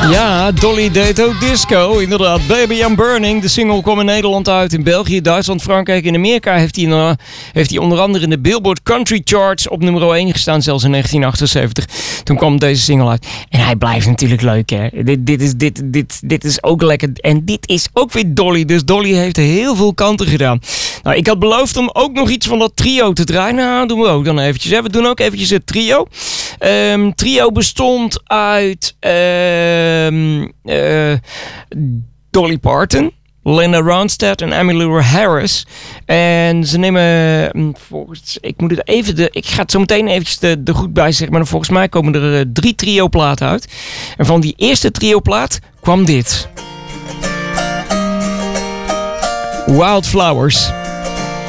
Ja, Dolly deed ook disco. Inderdaad, Baby I'm Burning. De single kwam in Nederland uit. In België, Duitsland, Frankrijk en Amerika heeft hij onder andere in de Billboard Country Charts op nummer 1 gestaan. Zelfs in 1978. Toen kwam deze single uit. En hij blijft natuurlijk leuk, hè. Dit is ook lekker. En dit is ook weer Dolly. Dus Dolly heeft heel veel kanten gedaan. Nou, ik had beloofd om ook nog iets van dat trio te draaien. Nou, doen we ook dan eventjes. Hè. We doen ook eventjes het trio. Trio bestond uit Dolly Parton, Linda Ronstadt en Emmylou Harris. En ze nemen ik ga het zo meteen eventjes de goed bij zeggen, maar volgens mij komen er 3 trio-platen uit. En van die eerste trio-plaat kwam dit. Wildflowers.